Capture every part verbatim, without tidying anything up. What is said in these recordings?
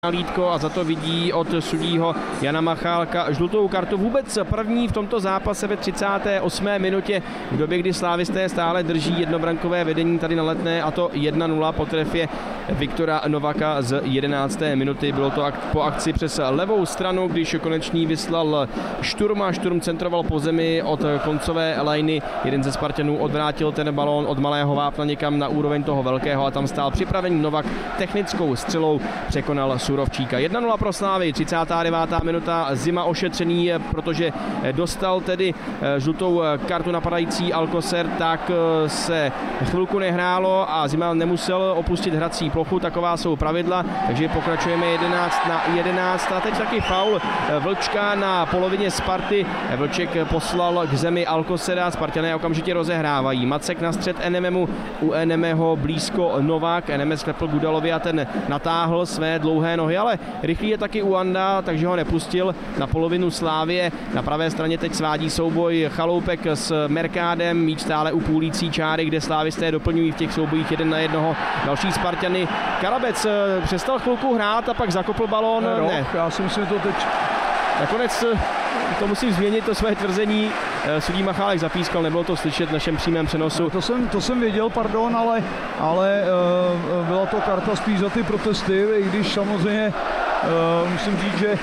Lítko a za to vidí od sudího Jana Machálka žlutou kartu. Vůbec první v tomto zápase ve třicáté osmé minutě v době, kdy slávisté stále drží jednobrankové vedení tady na Letné, a to jedna nula po trefě Viktora Novaka z jedenácté minuty. Bylo to po akci přes levou stranu, když Konečný vyslal Šturma. Šturm centroval po zemi od koncové lajny. Jeden ze Spartanů odvrátil ten balón od malého vápna někam na úroveň toho velkého a tam stál připravený Novak. Technickou střelou překonal Surovčíka. jedna nula pro Slávy, třicátá devátá minuta, Zima ošetřený, protože dostal tedy žlutou kartu napadající Alcocer, tak se chvilku nehrálo a Zima nemusel opustit hrací plochu, taková jsou pravidla, takže pokračujeme jedenáct na jedenáct. A teď taky faul Vlčka na polovině Sparty. Vlček poslal k zemi Alcocera, Spartané okamžitě rozehrávají. Macek na střed Enememu, u Enemeho blízko Novák, Eneme sklepl Gudalovi a ten natáhl své dlouhé nohy, ale rychlý je taky Uanda, takže ho nepustil na polovinu Slávie. Na pravé straně teď svádí souboj Chaloupek s Merkádem, míč stále u půlící čáry, kde slávisté doplňují v těch soubojích jeden na jednoho další Spartany. Karabec přestal chvilku hrát a pak zakopl balón. Ne, ne. Já si myslím, že to teď... Nakonec to musím změnit, to své tvrzení. Sudí Machálek zapískal, nebylo to slyšet v našem přímém přenosu. To jsem, to jsem věděl, pardon, ale, ale uh, byla to karta spíš za ty protesty, i když samozřejmě uh, musím říct, že uh,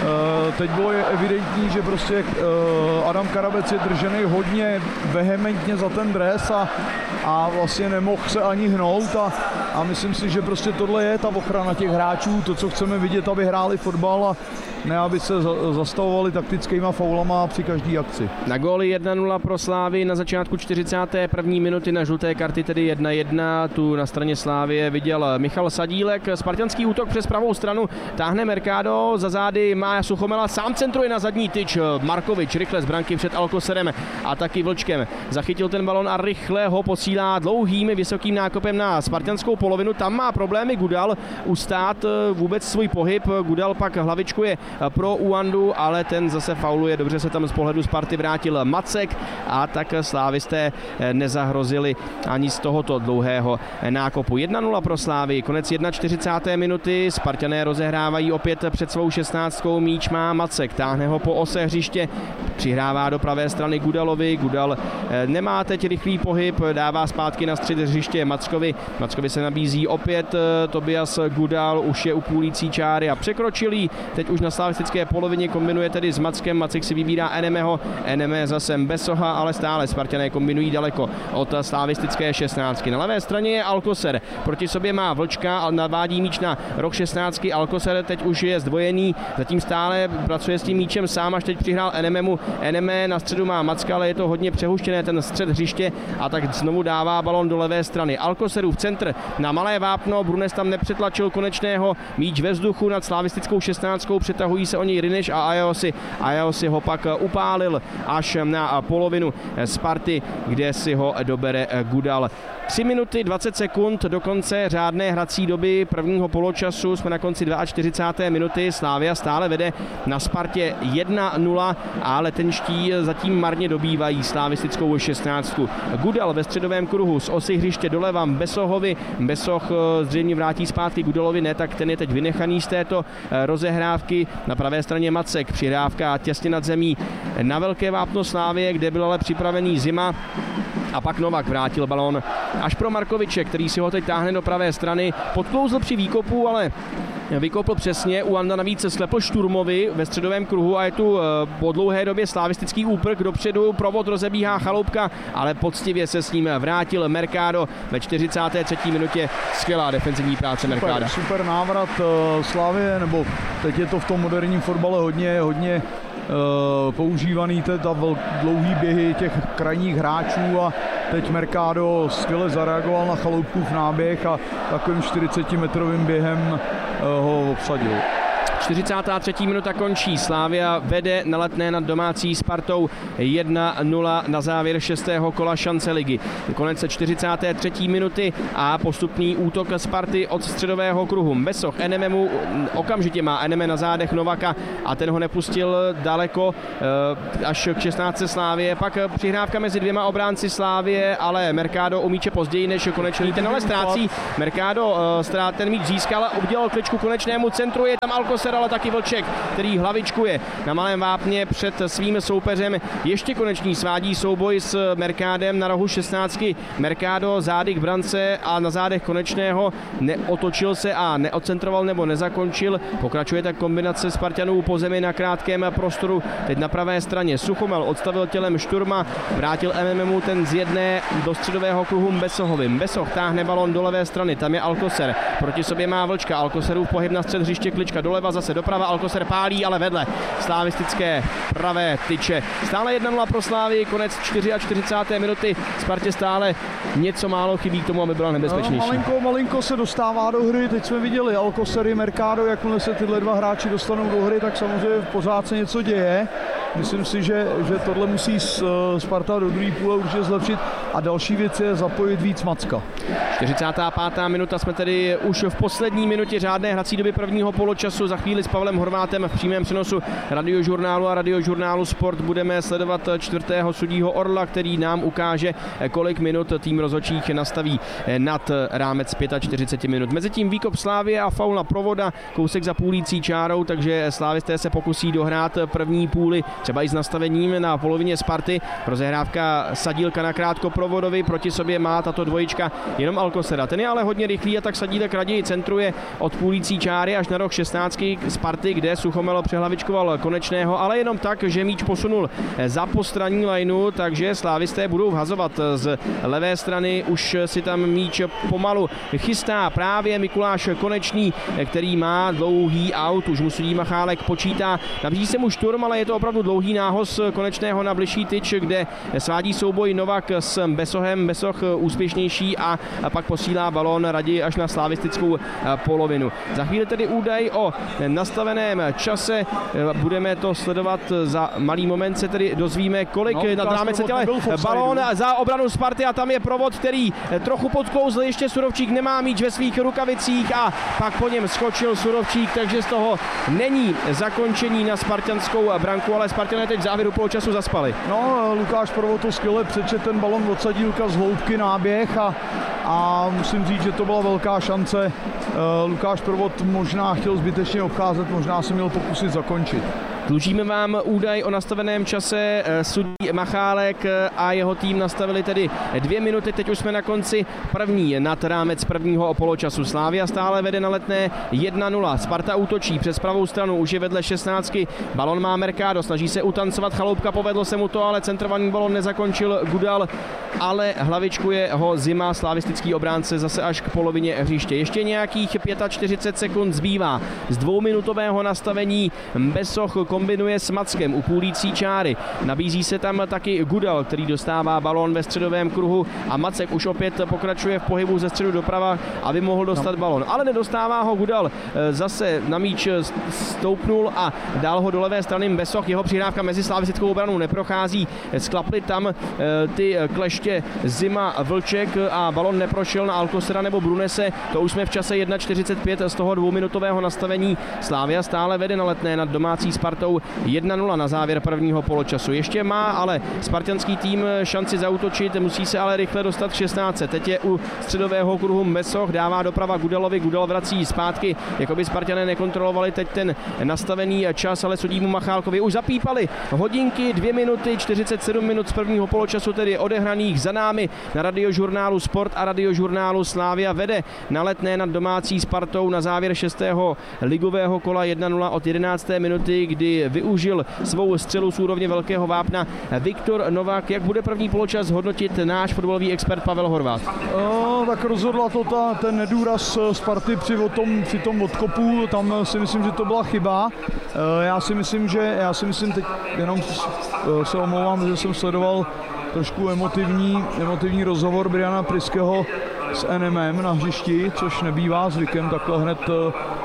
teď bylo evidentní, že prostě uh, Adam Karabec je držený hodně vehementně za ten dres a, a vlastně nemohl se ani hnout a, a myslím si, že prostě tohle je ta ochrana těch hráčů, to, co chceme vidět, aby hráli fotbal a ne, aby se zastavovali taktickýma faulama při každé akci. Na góly jedna nula pro Slávy na začátku čtyřicáté první minuty, na žluté karty tedy jedna jedna. Tu na straně Slávie viděl Michal Sadílek. Spartanský útok přes pravou stranu táhne Mercado, za zády Mája Suchomela, sám centruje na zadní tyč. Markovič rychle z branky před Alcocerem a taky Vlčkem. Zachytil ten balon a rychle ho posílá dlouhým vysokým nákopem na spartanskou polovinu. Tam má problémy Gudal ustát vůbec svůj pohyb. Gudal pak hlavičkuje pro Uandu, ale ten zase fauluje. Dobře se tam z pohledu Sparty vrátil Macek a tak slávisté nezahrozili ani z tohoto dlouhého nákopu. jedna nula pro Slávy, konec čtyřicáté první minuty, Spartané rozehrávají opět před svou šestnáctkou, míč má Macek, táhne ho po ose hřiště, přihrává do pravé strany Gudalovi, Gudal nemá teď rychlý pohyb, dává zpátky na střed hřiště Mackovi, Mackovi se nabízí opět Tobias Gudal, už je u půlící čáry a překročilý, teď už na slavistické polovině kombinuje tedy s Mackem, Macek si vybírá Enemeho, Eneme zase Besoha, ale stále Spartané kombinují daleko od slavistické šestnáctky. Na levé straně je Alcocer, proti sobě má Vlčka a navádí míč na roh šestnáctky. Alcocer teď už je zdvojený, zatím stále pracuje s tím míčem sám, až teď přihrál Enememu. Eneme na středu má Macka, ale je to hodně přehuštěné ten střed hřiště a tak znovu dává balon do levé strany. Alcocerův centr na malé vápno, Brunes tam nepřetlačil Konečného, míč ve vzduchu nad slavistickou šestnáctkou, přetahují se o něj Rineš a Ajosi. Ajosi ho pak upálil až na polovinu Sparty, kde si ho dobere Gudal. tři minuty dvacet sekund do konce řádné hrací doby prvního poločasu, jsme na konci čtyřicáté druhé minuty, Slavia stále vede na Spartě jedna nula a letenští zatím marně dobývají slavistickou šestnáctku. Gudal ve středovém kruhu z osy hřiště doleva Besohovi, Besoh zřejmě vrátí zpátky Gudalovi, ne, tak ten je teď vynechaný z této rozehrávky. Na pravé straně Macek, přihrávka těsně nad zemí na velké vápno Slávie, kde byl ale připravený Zima. A pak Novak vrátil balón až pro Markoviče, který si ho teď táhne do pravé strany. Podklouzl při výkopu, ale vykopl přesně. Uanda navíc slepl Šturmovi ve středovém kruhu a je tu po dlouhé době slavistický úprk dopředu. Provod rozebíhá Chaloupka, ale poctivě se s ním vrátil Mercado ve čtyřicáté třetí minutě. Skvělá defenzivní práce Mercada. Super, super návrat uh, Slavie, nebo teď je to v tom moderním fotbale hodně, hodně Uh, používaný teda dlouhý běhy těch krajních hráčů a teď Mercado skvěle zareagoval na Chaloupkův náběh a takovým čtyřicetimetrovým během uh, ho obsadil. čtyřicátá třetí minuta končí. Slavia vede na Letné nad domácí Spartou jedna nula na závěr šestého kola šance ligy. Konec čtyřicáté třetí minuty a postupný útok Sparty od středového kruhu. Besoch Enememu, okamžitě má Eneme na zádech Novaka a ten ho nepustil daleko až k šestnáctce Slavie. Pak přihrávka mezi dvěma obránci Slavie, ale Mercado o míče později než Konečný. Ten ale ztrácí. Mercado ten míč získal, obdělal kličku Konečnému, centru je tam Alcocer, ale taky Vlček, který hlavičkuje na malém vápně před svým soupeřem. Ještě Konečný svádí souboj s Mercádem na rohu šestnáctky. Mercado zády k brance a na zádech Konečného neotočil se a neocentroval nebo nezakončil. Pokračuje tak kombinace Spartanů po zemi na krátkém prostoru. Teď na pravé straně Suchomel odstavil tělem Šturma, vrátil M M mu ten z jedné do středového kruhu Besohovi. Besoch táhne balon do levé strany, tam je Alcocer. Proti sobě má Vlčka, Alcocerův pohyb na střed hřiště, Klička doleva, zase doprava, Alcocer pálí, ale vedle slavistické pravé tyče. Stále jedna nula pro Slavii, konec čtyřicáté čtvrté minuty. Spartě stále něco málo chybí k tomu, aby byla nebezpečnější. No, malinko, malinko se dostává do hry, teď jsme viděli Alcocer i Mercado, jakmile se tyhle dva hráči dostanou do hry, tak samozřejmě pořád se něco děje. Myslím si, že, že tohle musí Sparta do druhé půle určitě zlepšit a další věc je zapojit víc Macka. čtyřicátá pátá minuta, jsme tedy už v poslední minutě řádné hrací doby prvního poločasu. Za chvíli s Pavlem Horvátem v přímém přenosu Radiožurnálu a Radiožurnálu Sport budeme sledovat čtvrtého sudího Orla, který nám ukáže, kolik minut tým rozhodčích nastaví nad rámec čtyřicet pět minut. Mezitím výkop Slavie a faul na Provoda, kousek za půlící čárou, takže slavisté se pokusí dohrát první půli, třeba i s nastavením na polovině Sparty. Rozehrávka Sadílka na krátko Provodovi, proti sobě má tato dvojička jenom Alcocera. Ten je ale hodně rychlý a tak Sadílek raději centruje od půlící čáry až na roh šestnáctky Sparty, kde Suchomel přehlavičkoval Konečného, ale jenom tak, že míč posunul za postranní lineu, takže slávisté budou vhazovat z levé strany. Už si tam míč pomalu chystá právě Mikuláš Konečný, který má dlouhý aut, už mu sudí Machálek počítá. Nabízí se mu Šturm, ale je to opravdu dlouhý nához Konečného na bližší tyč, kde svádí souboj Novak s Besohem. Besoch úspěšnější a pak posílá balón raději až na slavistickou polovinu. Za chvíli tedy údaj o nastaveném čase. Budeme to sledovat za malý moment, se tedy dozvíme, kolik no, nad rámec se těle balón za obranu Sparty a tam je Provod, který trochu podkouzl, ještě Surovčík nemá míč ve svých rukavicích a pak po něm skočil Surovčík, takže z toho není zakončení na spartanskou branku, ale Spartané teď v závěru poločasu zaspali. No, Lukáš Provod to skvěle přečet ten balon od Sadílka z hloubky náběh a, a musím říct, že to byla velká šance. Lukáš Provod možná chtěl zbytečně obcházet, možná se měl pokusit zakončit. Dlužíme vám údaj o nastaveném čase. Sudí Machálek a jeho tým nastavili tedy dvě minuty, teď už jsme na konci první nad rámec prvního poločasu. Slavia stále vede na Letné jedna nula. Sparta útočí přes pravou stranu, už je vedle šestnáctky. Balon má Mercado, snaží se utancovat Chaloupka, povedlo se mu to, ale centrovaný balon nezakončil Gudal, ale hlavičkuje ho Zima, slavistický obránce, zase až k polovině hřiště. Ještě nějakých čtyřicet pět sekund zbývá z dvouminutového nastavení. Besoch kombinuje s Mackem u půlící čáry. Nabízí se tam taky Gudal, který dostává balón ve středovém kruhu a Macek už opět pokračuje v pohybu ze středu doprava, aby mohl dostat balón. Ale nedostává ho Gudal. Zase na míč stoupnul a dal ho do levé strany Besoch. Jeho přihrávka mezi slavistickou obranou neprochází. Sklapli tam ty kleště Zima, Vlček a balón neprošel na Alcocera nebo Brunese. To už jsme v čase jedna čtyřicet pět z toho dvouminutového nastavení. Slavia stále vede na Letné nad domácí Spartou jedna nula na závěr prvního poločasu. Ještě má ale spartanský tým šanci zaútočit, musí se ale rychle dostat k šestnáctce. Teď je u středového kruhu Besoch, dává doprava Gudalovi, Gudal vrací zpátky, jako by Spartané nekontrolovali teď ten nastavený čas, ale sudí mu Machálkovi už zapípali hodinky, dvě minuty, čtyřicet sedm minut z prvního poločasu, tedy odehraných za námi na Radiožurnálu Sport a Radiožurnálu. Slavia vede na Letné nad domácí Spartou na závěr šestého ligového kola jedna nula od jedenácté minuty, kdy využil svou střelu z úrovně velkého vápna Viktor Novák. Jak bude první poločas hodnotit náš fotbalový expert Pavel Horvát? No, tak rozhodla to ta, ten nedůraz Sparty při, tom, při tom odkopu, tam si myslím, že to byla chyba. Já si myslím, že já si myslím, teď jenom se omlouvám, že jsem sledoval trošku emotivní, emotivní rozhovor Briana Priského s N M M na hřišti, což nebývá zvykem takhle hned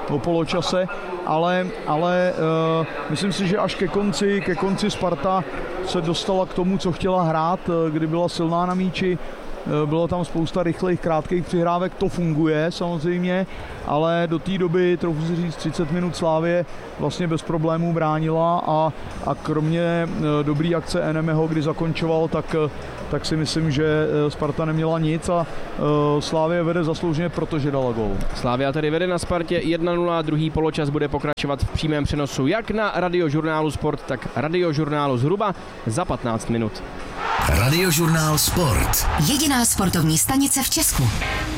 o poločase, ale, ale uh, myslím si, že až ke konci, ke konci Sparta se dostala k tomu, co chtěla hrát, kdy byla silná na míči. Bylo tam spousta rychlých, krátkých přihrávek, to funguje samozřejmě, ale do té doby, trochu si říct, třicet minut Slavie vlastně bez problémů bránila a, a kromě dobrý akce Enemeho, kdy zakončoval, tak, tak si myslím, že Sparta neměla nic a Slavie vede zaslouženě, protože dala gól. Slavia tedy vede na Spartě jedna nula, druhý poločas bude pokračovat v přímém přenosu jak na Radiožurnálu Sport, tak Radiožurnálu zhruba za patnáct minut. Radiožurnál Sport. Jediná sportovní stanice v Česku.